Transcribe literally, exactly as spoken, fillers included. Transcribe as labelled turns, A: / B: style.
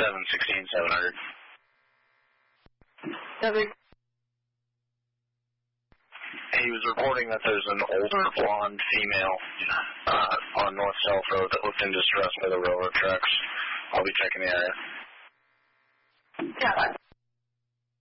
A: seven sixteen seven hundred.
B: Seven.
A: He was reporting that there's an older blonde female uh, on North South Road that looked in distress by the railroad tracks. I'll be checking the area.
B: Yeah.